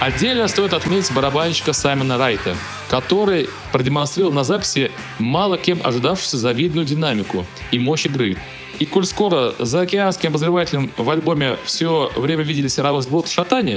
Отдельно стоит отметить барабанщика Саймона Райта, который продемонстрировал на записи мало кем ожидавшуюся завидную динамику и мощь игры. И коль скоро за океанским обозревателем в альбоме все время видели серовозвод шатания,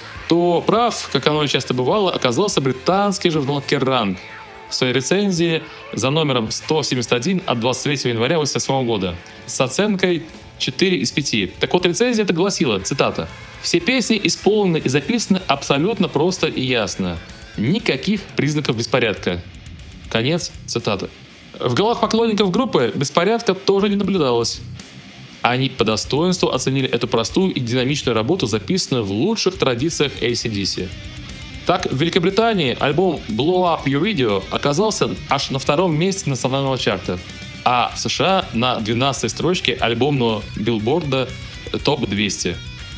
то прав, как оно и часто бывало, оказался британский журнал Kerrang! В своей рецензии за номером 171 от 23 января 1988 года с оценкой 4 из 5. Так вот, рецензия это гласила, цитата: «Все песни исполнены и записаны абсолютно просто и ясно. Никаких признаков беспорядка». Конец цитаты. В головах поклонников группы беспорядка тоже не наблюдалось. Они по достоинству оценили эту простую и динамичную работу, записанную в лучших традициях AC/DC. Так, в Великобритании альбом Blow Up Your Video оказался аж на втором месте национального чарта, а в США на 12-й строчке альбомного билборда Top 200,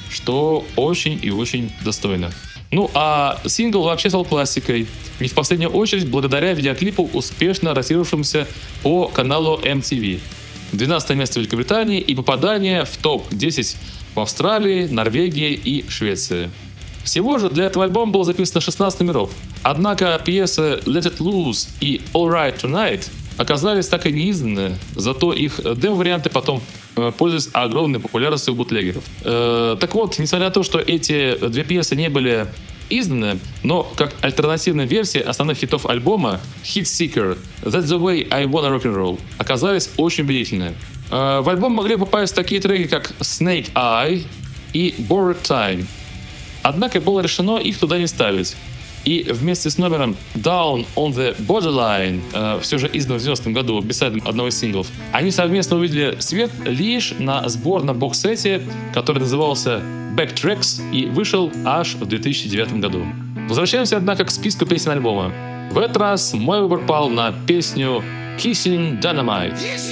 что очень и очень достойно. Ну а сингл вообще стал классикой, не в последнюю очередь благодаря видеоклипу, успешно ротировавшемуся по каналу MTV. 12 место в Великобритании и попадание в топ-10 в Австралии, Норвегии и Швеции. Всего же для этого альбома было записано 16 номеров. Однако пьесы Let It Loose и All Right Tonight оказались так и не изданы, зато их демо-варианты потом пользовались огромной популярностью у бутлегеров. Так вот, несмотря на то, что эти две пьесы не были изданы, но как альтернативная версия основных хитов альбома Hit Seeker, That's the Way I Wanna Rock and Roll оказались очень убедительны. В альбом могли попасть такие треки, как Snake Eye и Borrowed Time. Однако было решено их туда не ставить. И вместе с номером Down on the Borderline, все же издан в 90-м году, бисайдом одного из синглов, они совместно увидели свет лишь на сборном бокс-сете, который назывался Backtracks и вышел аж в 2009 году. Возвращаемся, однако, к списку песен альбома. В этот раз мой выбор пал на песню Kissing Dynamite.